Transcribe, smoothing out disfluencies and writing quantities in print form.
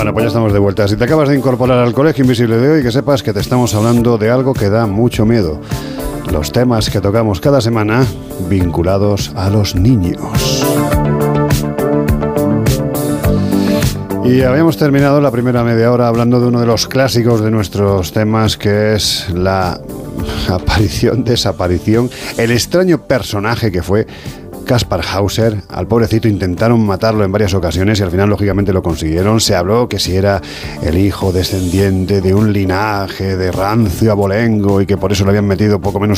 Bueno, pues ya estamos de vuelta. Si te acabas de incorporar al Colegio Invisible de hoy, que sepas que te estamos hablando de algo que da mucho miedo. Los temas que tocamos cada semana vinculados a los niños. Y habíamos terminado la primera media hora hablando de uno de los clásicos de nuestros temas, que es la desaparición, el extraño personaje que fue Kaspar Hauser. Al pobrecito intentaron matarlo en varias ocasiones y al final lógicamente lo consiguieron. Se habló que si era el hijo descendiente de un linaje de rancio abolengo y que por eso lo habían metido poco menos